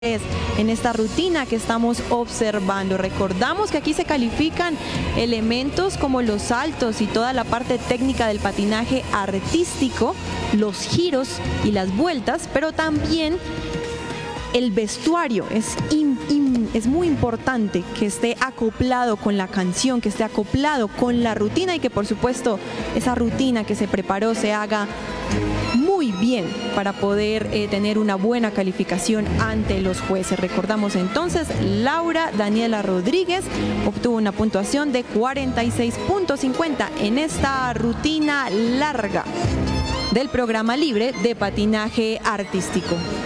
en esta rutina que estamos observando. Recordamos que aquí se califican elementos como los saltos y toda la parte técnica del patinaje artístico, los giros y las vueltas, pero también el vestuario es muy importante que esté acoplado con la canción, que esté acoplado con la rutina y que por supuesto esa rutina que se preparó se haga muy bien para poder tener una buena calificación ante los jueces. Recordamos entonces, Laura Daniela Rodríguez obtuvo una puntuación de 46.50 en esta rutina larga del programa libre de patinaje artístico.